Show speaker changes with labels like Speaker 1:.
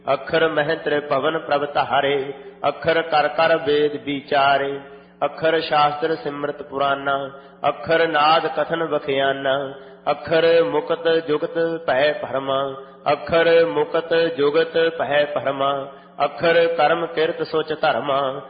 Speaker 1: ਅੱਖਰ ਮਹਿ ਤ੍ਰਿਭਵਨ ਪ੍ਰਭ ਧਾਰੇ, ਅੱਖਰ ਕਰ ਕਰ ਵੇਦ ਵਿਚਾਰੇ। ਅੱਖਰ ਸ਼ਾਸਤਰ ਸਿਮਰਤ ਪੁਰਾਨਾ, ਅੱਖਰ ਨਾਦ ਕਥਨ ਬਖਿਆਨਾ। ਅੱਖਰ ਮੁਕਤ ਜੁਗਤ ਭੈ ਭਰਮਾ, ਅੱਖਰ ਮੁਕਤ ਜੁਗਤ ਭੈ ਭਰਮਾ। ਅੱਖਰ ਕਰਮ ਕਿਰਤ ਸੁਚ ਧਰਮਾ,